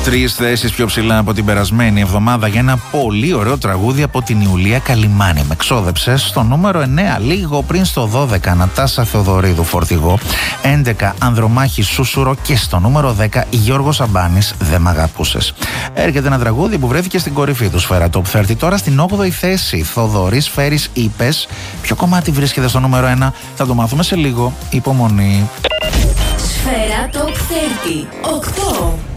3 θέσεις πιο ψηλά από την περασμένη εβδομάδα για ένα πολύ ωραίο τραγούδι από την Ιουλία Καλιμάνη. Με ξόδεψε στο νούμερο 9, λίγο πριν στο 12, Νατάσα Θεοδωρίδου, Φορτηγό. 11, Ανδρομάχη Σούσουρο. Και στο νούμερο 10, Γιώργος Αμπάνης, Δεν μ' αγαπούσες. Έρχεται ένα τραγούδι που βρέθηκε στην κορυφή του Σφαίρα Top 30. Τώρα στην 8η θέση, Θοδωρής Φέρης, Είπες. Ποιο κομμάτι βρίσκεται στο νούμερο 1, θα το μάθουμε σε λίγο. Υπομονή. Σφαίρα Top 30. 8.